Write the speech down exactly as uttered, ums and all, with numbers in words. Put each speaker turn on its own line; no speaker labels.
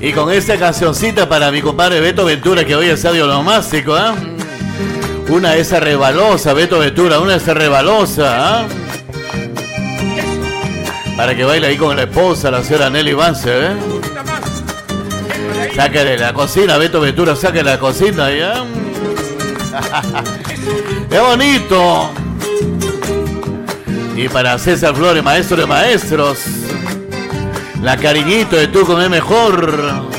Y con esta cancioncita para mi compadre Beto Ventura, que hoy es sabio nomástico, ¿ah? ¿eh? Una esa rebalosa, Beto Ventura, una esa rebalosa, ¿ah? ¿eh? Para que baile ahí con la esposa, la señora Nelly Vance, ¿eh? Sáquele la cocina, Beto Ventura, sáquele la cocina, ¿ya? ¡Qué bonito! Y para César Flores, maestro de maestros, la cariñito de tú con el mejor.